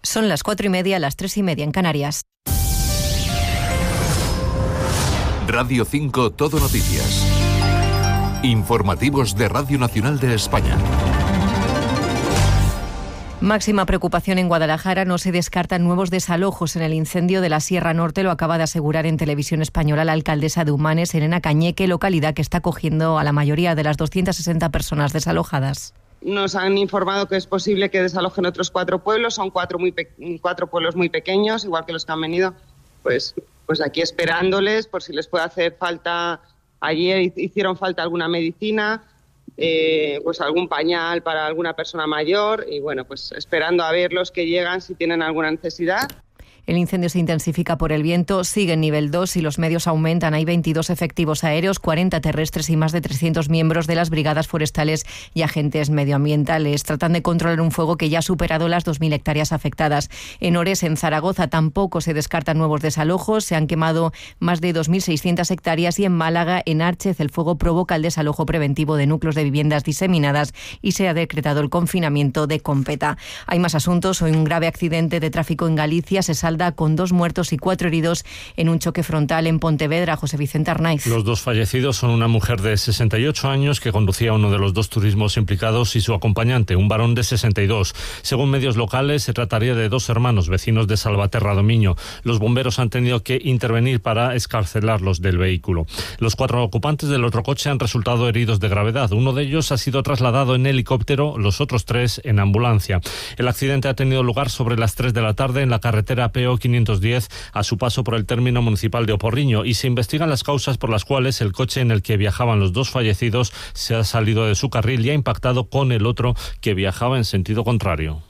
Son las 4:30, las 3:30 en Canarias. Radio 5 Todo Noticias. Informativos de Radio Nacional de España. Máxima preocupación en Guadalajara. No se descartan nuevos desalojos en el incendio de la Sierra Norte. Lo acaba de asegurar en Televisión Española la alcaldesa de Humanes, Elena Cañeque, localidad que está acogiendo a la mayoría de las 260 personas desalojadas. Nos han informado que es posible que desalojen otros 4 pueblos. Son 4 pueblos muy pequeños, igual que los que han venido. Pues aquí esperándoles por si les puede hacer falta. Ayer hicieron falta alguna medicina, pues algún pañal para alguna persona mayor y bueno, pues esperando a ver los que llegan si tienen alguna necesidad. El incendio se intensifica por el viento, sigue en nivel 2 y los medios aumentan. Hay 22 efectivos aéreos, 40 terrestres y más de 300 miembros de las brigadas forestales y agentes medioambientales. Tratan de controlar un fuego que ya ha superado las 2.000 hectáreas afectadas. En Ores, en Zaragoza, tampoco se descartan nuevos desalojos. Se han quemado más de 2.600 hectáreas y en Málaga, en Árchez, el fuego provoca el desalojo preventivo de núcleos de viviendas diseminadas y se ha decretado el confinamiento de Competa. Hay más asuntos. Hoy un grave accidente de tráfico en Galicia se salda con 2 muertos y 4 heridos en un choque frontal en Pontevedra. José Vicente Arnaiz. Los 2 fallecidos son una mujer de 68 años que conducía uno de los 2 turismos implicados y su acompañante, un varón de 62. Según medios locales, se trataría de 2 hermanos vecinos de Salvaterra do Miño. Los bomberos han tenido que intervenir para excarcelarlos del vehículo. Los 4 ocupantes del otro coche han resultado heridos de gravedad. Uno de ellos ha sido trasladado en helicóptero, los otros 3 en ambulancia. El accidente ha tenido lugar sobre las 3 de la tarde en la carretera PO 510 a su paso por el término municipal de Oporriño y se investigan las causas por las cuales el coche en el que viajaban los 2 fallecidos se ha salido de su carril y ha impactado con el otro que viajaba en sentido contrario.